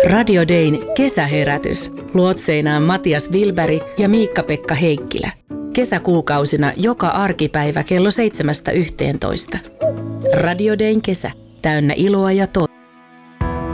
Radio Dayn kesäherätys. Luotseinaan Matias Wilberg ja Miikka-Pekka Heikkilä. Kesäkuukausina joka arkipäivä kello 7–11. Radio Dayn kesä. Täynnä iloa ja